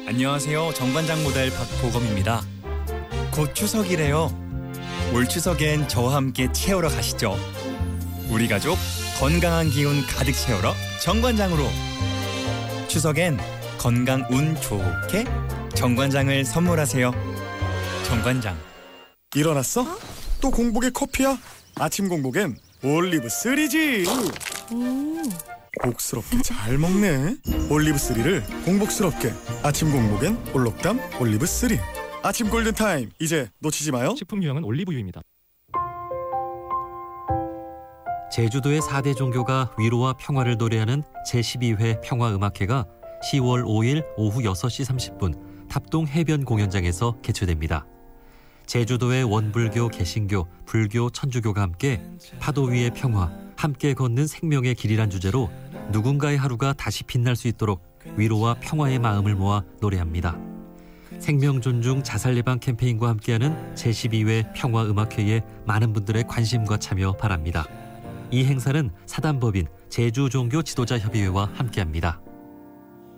안녕하세요. 정관장 모델 박보검입니다. 곧 추석이래요. 올 추석엔 저와 함께 채우러 가시죠. 우리 가족 건강한 기운 가득 채우러 정관장으로. 추석엔 건강 운 좋게 정관장을 선물하세요. 정관장. 일어났어? 또 공복에 커피야? 아침 공복엔 올리브3지. 복스럽게 잘 먹네. 올리브3를 공복스럽게. 아침 공복엔 올록담 올리브3. 아침 골든타임, 이제 놓치지 마요. 식품 유형은 올리브유입니다. 제주도의 4대 종교가 위로와 평화를 노래하는 제12회 평화음악회가 10월 5일 오후 6시 30분 탑동 해변 공연장에서 개최됩니다. 제주도의 원불교, 개신교, 불교, 천주교가 함께 파도 위의 평화, 함께 걷는 생명의 길이란 주제로 누군가의 하루가 다시 빛날 수 있도록 위로와 평화의 마음을 모아 노래합니다. 생명 존중 자살 예방 캠페인과 함께하는 제12회 평화음악회에 많은 분들의 관심과 참여 바랍니다. 이 행사는 사단법인 제주종교 지도자협의회와 함께합니다.